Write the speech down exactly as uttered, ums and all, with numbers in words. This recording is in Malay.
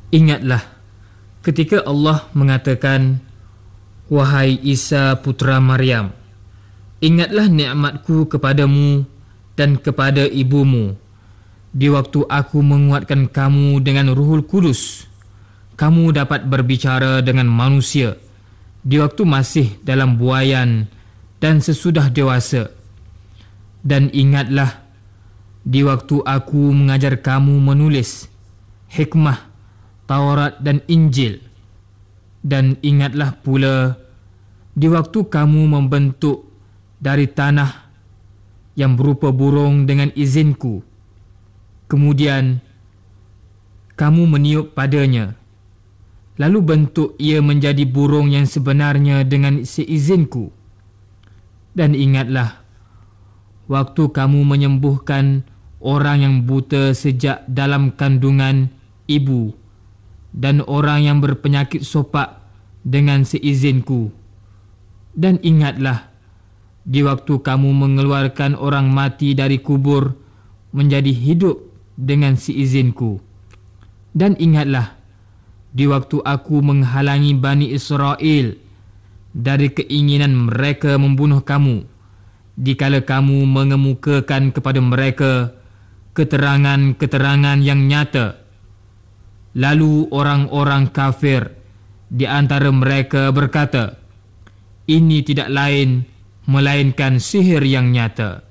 Ingatlah ketika Allah mengatakan, "Wahai Isa putra Maryam, ingatlah nikmatku kepadamu dan kepada ibumu. Di waktu aku menguatkan kamu dengan Ruhul Kudus, kamu dapat berbicara dengan manusia di waktu masih dalam buaian dan sesudah dewasa. Dan ingatlah di waktu aku mengajar kamu menulis hikmah, Taurat dan Injil. Dan ingatlah pula di waktu kamu membentuk dari tanah yang berupa burung dengan izinku. Kemudian kamu meniup padanya, lalu bentuk ia menjadi burung yang sebenarnya dengan seizinku. Dan ingatlah waktu kamu menyembuhkan orang yang buta sejak dalam kandungan ibu dan orang yang berpenyakit sopak dengan seizinku. Dan ingatlah di waktu kamu mengeluarkan orang mati dari kubur menjadi hidup dengan seizinku. Dan ingatlah di waktu aku menghalangi Bani Israel dari keinginan mereka membunuh kamu, dikala kamu mengemukakan kepada mereka keterangan-keterangan yang nyata. Lalu orang-orang kafir di antara mereka berkata, "Ini tidak lain melainkan sihir yang nyata."